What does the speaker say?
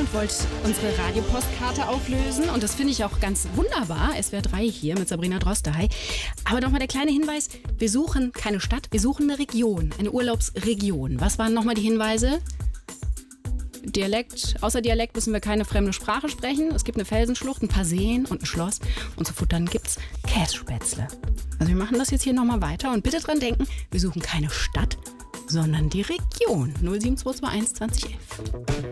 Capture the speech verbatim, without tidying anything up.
und wollt unsere Radiopostkarte auflösen. Und das finde ich auch ganz wunderbar. S W R drei hier mit Sabrina Droste. Hi. Aber nochmal der kleine Hinweis. Wir suchen keine Stadt, wir suchen eine Region, eine Urlaubsregion. Was waren nochmal die Hinweise? Dialekt, außer Dialekt müssen wir keine fremde Sprache sprechen. Es gibt eine Felsenschlucht, ein paar Seen und ein Schloss. Und zu futtern gibt's Kässpätzle. Also wir machen das jetzt hier nochmal weiter. Und bitte dran denken, wir suchen keine Stadt, sondern die Region. null sieben zwei zwei eins zwanzig elf.